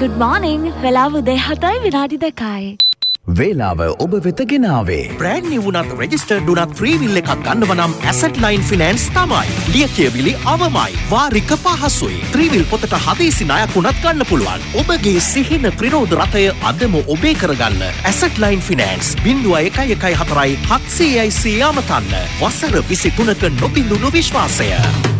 good morning. වෙලාව උදේ 7:02යි. වේලාව ඔබ වෙත ගෙනාවේ. brand new වුණත් registered වුණත් free will එකක් ගන්නව නම් asset line finance තමයි. ලියකියවිලි අවමයි. වාරික පහසුයි. free will පොතට හදිසි ණයක් වුණත් ගන්න පුළුවන්. ඔබගේ සිහින ප්‍රිරෝධ රථය අදම ඔබේ කරගන්න. asset line finance 0114 700 අමතන්න. වසර 23ක නොබිඳුණු විශ්වාසය.